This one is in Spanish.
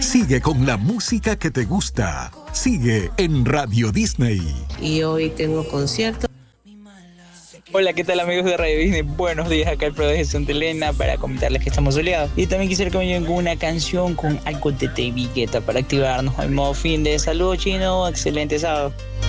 Sigue con la música que te gusta. Sigue en Radio Disney. Y hoy tengo concierto. Hola, ¿qué tal amigos de Radio Disney? Buenos días, acá el Pro de Santa Elena para comentarles que estamos soleados. Y también quisiera que me lleven con una canción con algo de David Guetta para activarnos al modo fin de. Saludos, Chino, excelente sábado.